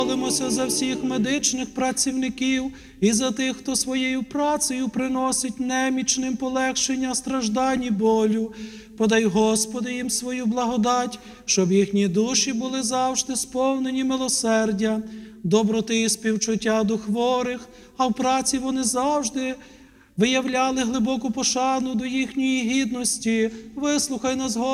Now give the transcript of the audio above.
Молимося за всіх медичних працівників і за тих, хто своєю працею приносить немічним полегшення страждань і болю. Подай, Господи, їм свою благодать, щоб їхні душі були завжди сповнені милосердя, доброти і співчуття до хворих, а в праці вони завжди виявляли глибоку пошану до їхньої гідності. Вислухай нас, Господи.